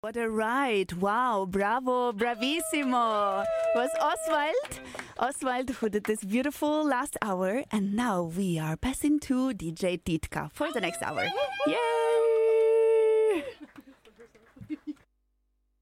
What a ride. Wow, bravo, bravissimo. Was Oswald who did this beautiful last hour. And now we are passing to DJ Ditka for the next hour. Yay!